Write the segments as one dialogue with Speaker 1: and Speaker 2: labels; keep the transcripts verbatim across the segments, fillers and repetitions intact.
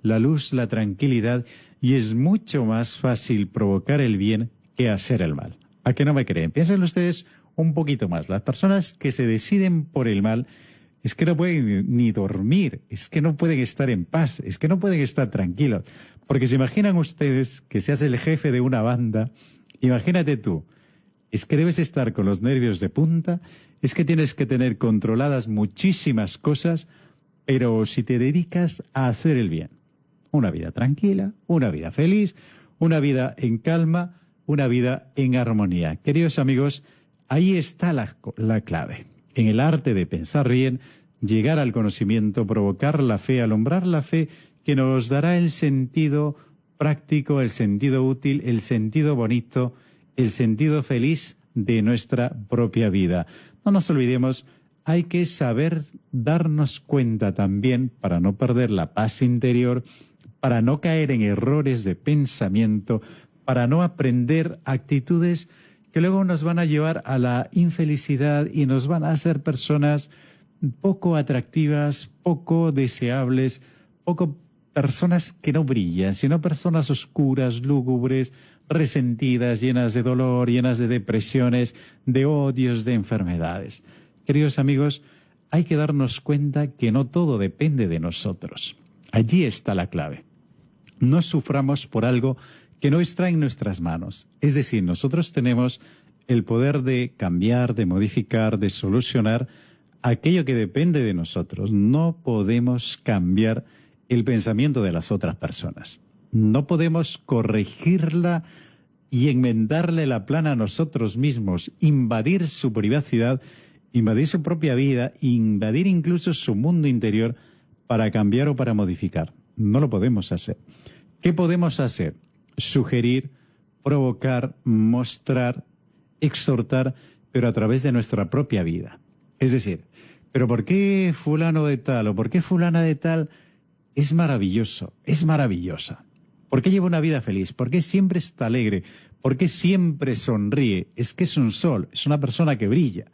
Speaker 1: la luz, la tranquilidad, y es mucho más fácil provocar el bien que hacer el mal. ¿A que no me creen? Piensen ustedes un poquito más. Las personas que se deciden por el mal es que no pueden ni dormir, es que no pueden estar en paz, es que no pueden estar tranquilos. Porque se imaginan ustedes que seas el jefe de una banda, imagínate tú, es que debes estar con los nervios de punta, es que tienes que tener controladas muchísimas cosas, pero si te dedicas a hacer el bien, una vida tranquila, una vida feliz, una vida en calma, una vida en armonía. Queridos amigos, ahí está la, la clave. En el arte de pensar bien, llegar al conocimiento, provocar la fe, alumbrar la fe, que nos dará el sentido práctico, el sentido útil, el sentido bonito, el sentido feliz de nuestra propia vida. No nos olvidemos, hay que saber darnos cuenta también, para no perder la paz interior, para no caer en errores de pensamiento, para no aprender actitudes que luego nos van a llevar a la infelicidad y nos van a hacer personas poco atractivas, poco deseables, poco personas que no brillan, sino personas oscuras, lúgubres, resentidas, llenas de dolor, llenas de depresiones, de odios, de enfermedades. Queridos amigos, hay que darnos cuenta que no todo depende de nosotros. Allí está la clave. No suframos por algo que no está en nuestras manos. Es decir, nosotros tenemos el poder de cambiar, de modificar, de solucionar aquello que depende de nosotros. No podemos cambiar el pensamiento de las otras personas. No podemos corregirla y enmendarle la plana a nosotros mismos, invadir su privacidad, invadir su propia vida, invadir incluso su mundo interior para cambiar o para modificar. No lo podemos hacer. ¿Qué podemos hacer? Sugerir, provocar, mostrar, exhortar, pero a través de nuestra propia vida. Es decir, ¿pero por qué fulano de tal o por qué fulana de tal es maravilloso, es maravillosa? ¿Por qué lleva una vida feliz? ¿Por qué siempre está alegre? ¿Por qué siempre sonríe? Es que es un sol, es una persona que brilla.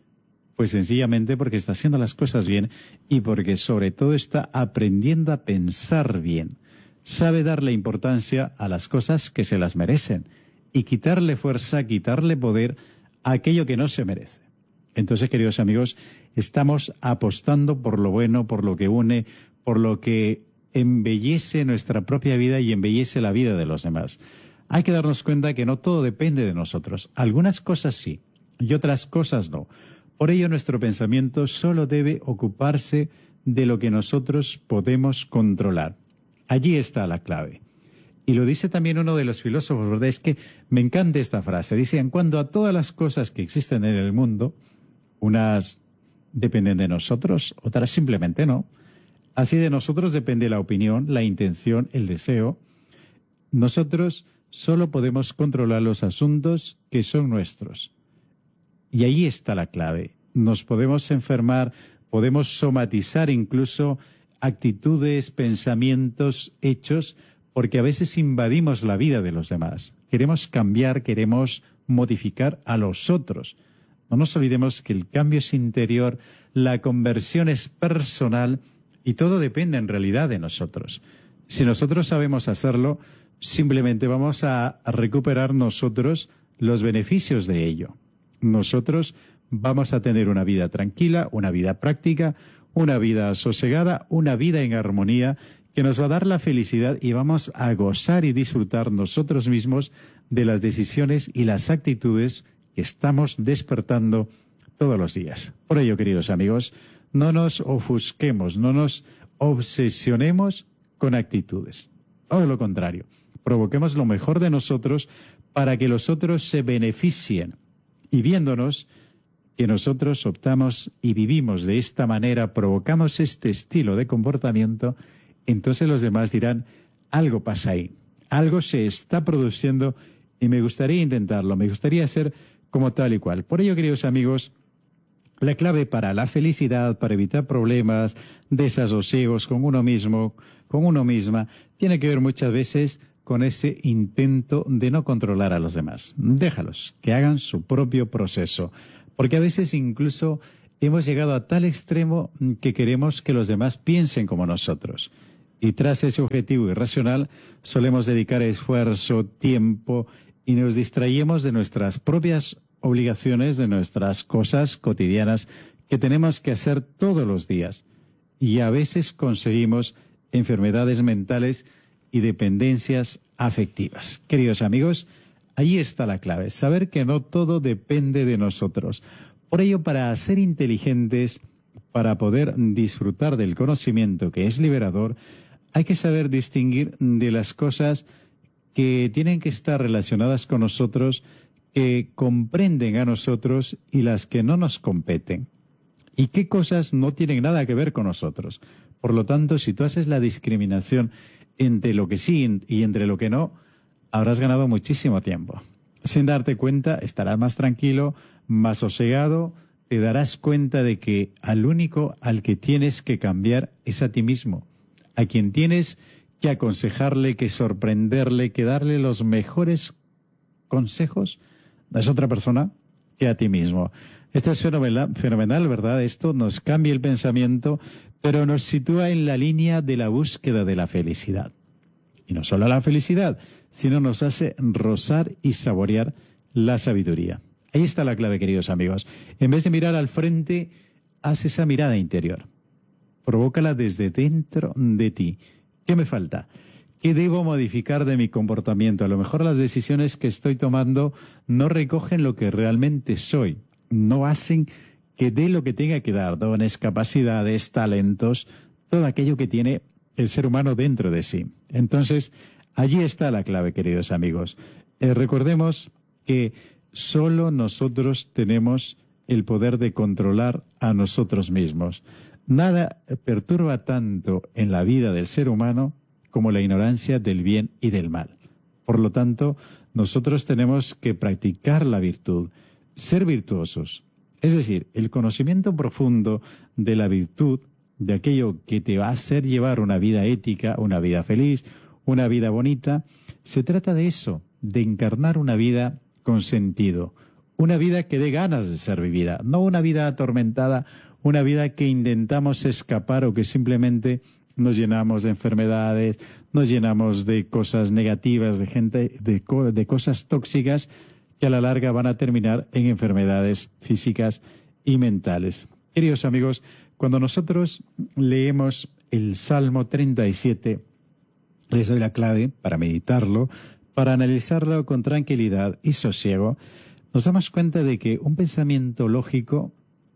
Speaker 1: Pues sencillamente porque está haciendo las cosas bien y porque sobre todo está aprendiendo a pensar bien. Sabe darle importancia a las cosas que se las merecen y quitarle fuerza, quitarle poder a aquello que no se merece. Entonces, queridos amigos, estamos apostando por lo bueno, por lo que une, por lo que embellece nuestra propia vida y embellece la vida de los demás. Hay que darnos cuenta que no todo depende de nosotros. Algunas cosas sí y otras cosas no. Por ello, nuestro pensamiento solo debe ocuparse de lo que nosotros podemos controlar. Allí está la clave. Y lo dice también uno de los filósofos, ¿verdad? Es que me encanta esta frase. Dice, en cuanto a todas las cosas que existen en el mundo, unas dependen de nosotros, otras simplemente no. Así de nosotros depende la opinión, la intención, el deseo. Nosotros solo podemos controlar los asuntos que son nuestros. Y ahí está la clave. Nos podemos enfermar, podemos somatizar incluso actitudes, pensamientos, hechos, porque a veces invadimos la vida de los demás. Queremos cambiar, queremos modificar a los otros. No nos olvidemos que el cambio es interior, la conversión es personal y todo depende en realidad de nosotros. Si nosotros sabemos hacerlo, simplemente vamos a recuperar nosotros los beneficios de ello. Nosotros vamos a tener una vida tranquila, una vida práctica, una vida sosegada, una vida en armonía que nos va a dar la felicidad y vamos a gozar y disfrutar nosotros mismos de las decisiones y las actitudes que estamos despertando todos los días. Por ello, queridos amigos, no nos ofusquemos, no nos obsesionemos con actitudes. Todo lo contrario, provoquemos lo mejor de nosotros para que los otros se beneficien. Y viéndonos que nosotros optamos y vivimos de esta manera, provocamos este estilo de comportamiento, entonces los demás dirán, algo pasa ahí, algo se está produciendo y me gustaría intentarlo, me gustaría ser como tal y cual. Por ello, queridos amigos, la clave para la felicidad, para evitar problemas, desasosiegos con uno mismo, con uno misma, tiene que ver muchas veces con ese intento de no controlar a los demás. Déjalos, que hagan su propio proceso. Porque a veces incluso hemos llegado a tal extremo que queremos que los demás piensen como nosotros. Y tras ese objetivo irracional, solemos dedicar esfuerzo, tiempo y nos distraemos de nuestras propias obligaciones, de nuestras cosas cotidianas que tenemos que hacer todos los días. Y a veces conseguimos enfermedades mentales y dependencias afectivas. Queridos amigos, ahí está la clave, saber que no todo depende de nosotros. Por ello, para ser inteligentes, para poder disfrutar del conocimiento que es liberador, hay que saber distinguir de las cosas que tienen que estar relacionadas con nosotros, que comprenden a nosotros y las que no nos competen. Y qué cosas no tienen nada que ver con nosotros. Por lo tanto, si tú haces la discriminación entre lo que sí y entre lo que no, habrás ganado muchísimo tiempo. Sin darte cuenta, estarás más tranquilo, más sosegado, te darás cuenta de que al único al que tienes que cambiar es a ti mismo, a quien tienes que aconsejarle, que sorprenderle, que darle los mejores consejos, no es otra persona que a ti mismo. Esto es fenomenal, fenomenal, ¿verdad? Esto nos cambia el pensamiento, pero nos sitúa en la línea de la búsqueda de la felicidad. Y no solo la felicidad, sino nos hace rozar y saborear la sabiduría. Ahí está la clave, queridos amigos. En vez de mirar al frente, haz esa mirada interior. Provócala desde dentro de ti. ¿Qué me falta? ¿Qué debo modificar de mi comportamiento? A lo mejor las decisiones que estoy tomando no recogen lo que realmente soy. No hacen que dé lo que tenga que dar, dones, capacidades, talentos, todo aquello que tiene el ser humano dentro de sí. Entonces, allí está la clave, queridos amigos. Eh, recordemos que solo nosotros tenemos el poder de controlar a nosotros mismos. Nada perturba tanto en la vida del ser humano como la ignorancia del bien y del mal. Por lo tanto, nosotros tenemos que practicar la virtud, ser virtuosos. Es decir, el conocimiento profundo de la virtud, de aquello que te va a hacer llevar una vida ética, una vida feliz, una vida bonita, se trata de eso, de encarnar una vida con sentido, una vida que dé ganas de ser vivida, no una vida atormentada, una vida que intentamos escapar o que simplemente nos llenamos de enfermedades, nos llenamos de cosas negativas, de gente, de, co- de cosas tóxicas que a la larga van a terminar en enfermedades físicas y mentales. Queridos amigos, cuando nosotros leemos el Salmo treinta y siete, les doy la clave para meditarlo, para analizarlo con tranquilidad y sosiego, nos damos cuenta de que un pensamiento lógico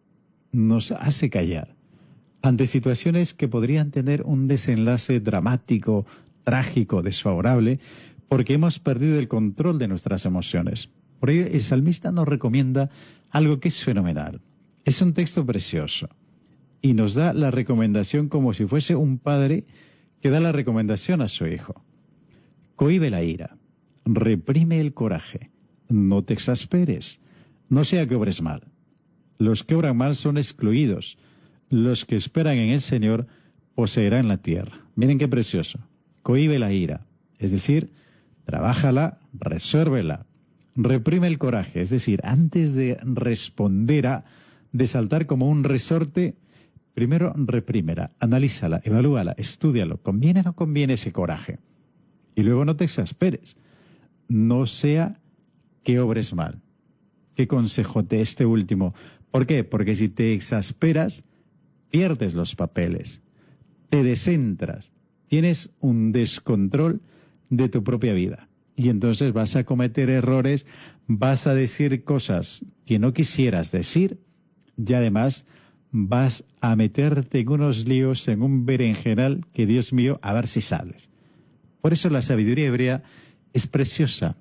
Speaker 1: nos hace callar ante situaciones que podrían tener un desenlace dramático, trágico, desfavorable, porque hemos perdido el control de nuestras emociones. Por ello, el salmista nos recomienda algo que es fenomenal. Es un texto precioso y nos da la recomendación como si fuese un padre que da la recomendación a su hijo. Cohíbe la ira, reprime el coraje, no te exasperes, no sea que obres mal. Los que obran mal son excluidos, los que esperan en el Señor poseerán la tierra. Miren qué precioso. Cohíbe la ira, es decir, trabájala, resuélvela. Reprime el coraje, es decir, antes de responder a, de saltar como un resorte, primero reprímela, analízala, evalúala, estúdialo. ¿Conviene o no conviene ese coraje? Y luego no te exasperes. No sea que obres mal. ¿Qué consejo te este último? ¿Por qué? Porque si te exasperas, pierdes los papeles, te descentras, tienes un descontrol de tu propia vida. Y entonces vas a cometer errores, vas a decir cosas que no quisieras decir y además vas a meterte en unos líos, en un berenjenal que, Dios mío, a ver si sales. Por eso la sabiduría hebrea es preciosa.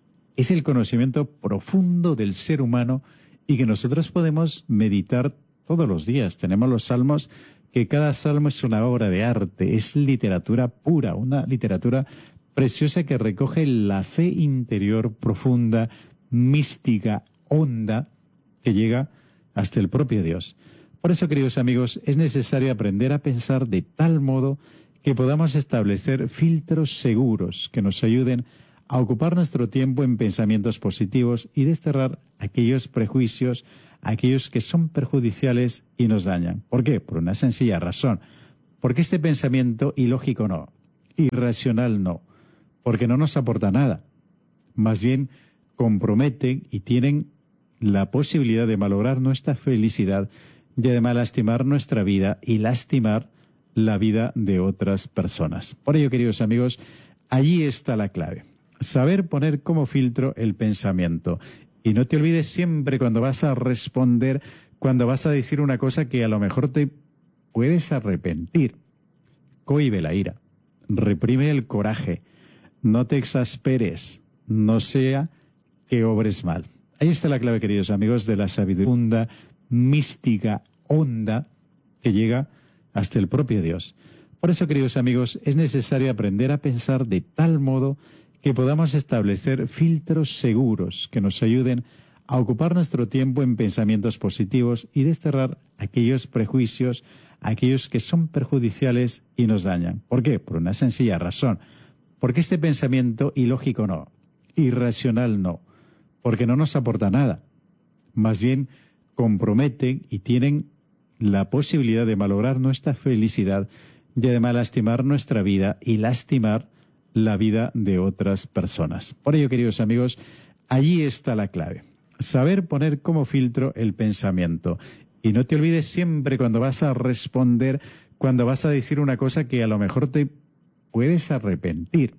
Speaker 1: Es el conocimiento profundo del ser humano y que nosotros podemos meditar todos los días. Tenemos los salmos, que cada salmo es una obra de arte, es literatura pura, una literatura preciosa que recoge la fe interior profunda, mística, honda, que llega hasta el propio Dios. Por eso, queridos amigos, es necesario aprender a pensar de tal modo que podamos establecer filtros seguros que nos ayuden a ocupar nuestro tiempo en pensamientos positivos y desterrar aquellos prejuicios, aquellos que son perjudiciales y nos dañan. ¿Por qué? Por una sencilla razón. Porque este pensamiento ilógico no, irracional no, porque no nos aporta nada. Más bien comprometen y tienen la posibilidad de malograr nuestra felicidad y además lastimar nuestra vida y lastimar la vida de otras personas. Por ello, queridos amigos, allí está la clave. Saber poner como filtro el pensamiento. Y no te olvides siempre cuando vas a responder, cuando vas a decir una cosa que a lo mejor te puedes arrepentir. Cohíbe la ira, reprime el coraje, no te exasperes, no sea que obres mal. Ahí está la clave, queridos amigos, de la sabiduría profunda, mística, honda, que llega hasta el propio Dios. Por eso, queridos amigos, es necesario aprender a pensar de tal modo que podamos establecer filtros seguros que nos ayuden a ocupar nuestro tiempo en pensamientos positivos y desterrar aquellos prejuicios, aquellos que son perjudiciales y nos dañan. ¿Por qué? Por una sencilla razón. Porque este pensamiento ilógico no, irracional no, porque no nos aporta nada. Más bien comprometen y tienen la posibilidad de malograr nuestra felicidad y además lastimar nuestra vida y lastimar la vida de otras personas. Por ello, queridos amigos, allí está la clave. Saber poner como filtro el pensamiento. Y no te olvides siempre cuando vas a responder, cuando vas a decir una cosa que a lo mejor te puedes arrepentir.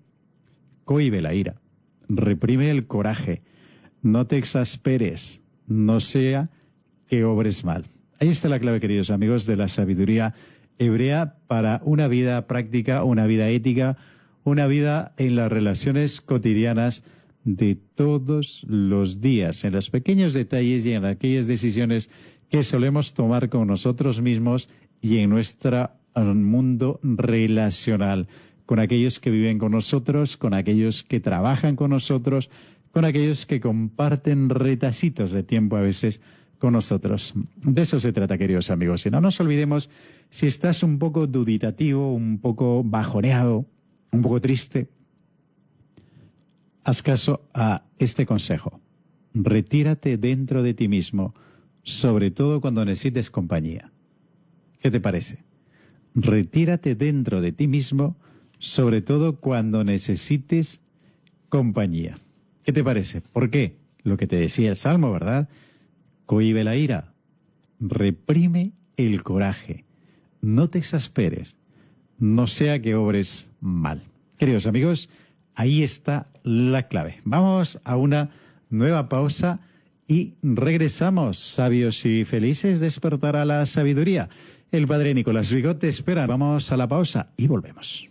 Speaker 1: Cohíbe la ira, reprime el coraje, no te exasperes, no sea que obres mal. Ahí está la clave, queridos amigos, de la sabiduría hebrea para una vida práctica, una vida ética, una vida en las relaciones cotidianas de todos los días, en los pequeños detalles y en aquellas decisiones que solemos tomar con nosotros mismos y en nuestro mundo relacional, con aquellos que viven con nosotros, con aquellos que trabajan con nosotros, con aquellos que comparten retacitos de tiempo a veces con nosotros. De eso se trata, queridos amigos. Y no nos olvidemos, si estás un poco duditativo, un poco bajoneado, un poco triste, haz caso a este consejo. Retírate dentro de ti mismo, sobre todo cuando necesites compañía. ¿Qué te parece? Retírate dentro de ti mismo, sobre todo cuando necesites compañía. ¿Qué te parece? ¿Por qué? Lo que te decía el Salmo, ¿verdad? Cohíbe la ira, reprime el coraje, no te exasperes, no sea que obres mal. Queridos amigos, ahí está la clave. Vamos a una nueva pausa y regresamos, sabios y felices, despertar a la sabiduría. El padre Nicolás Rigot te espera. Vamos a la pausa y volvemos.